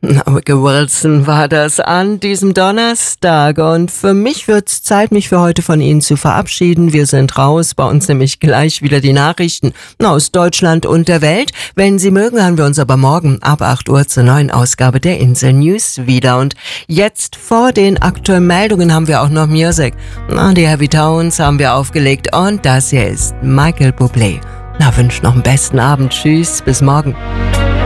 Ricky Wilson war das an diesem Donnerstag und für mich wird's Zeit, mich für heute von Ihnen zu verabschieden. Wir sind raus, bei uns nämlich gleich wieder die Nachrichten aus Deutschland und der Welt. Wenn Sie mögen, hören wir uns aber morgen ab 8 Uhr zur neuen Ausgabe der Insel News wieder. Und jetzt vor den aktuellen Meldungen haben wir auch noch Music. Die Heavy Tones haben wir aufgelegt und das hier ist Michael Bublé. Wünsche noch einen besten Abend. Tschüss, bis morgen.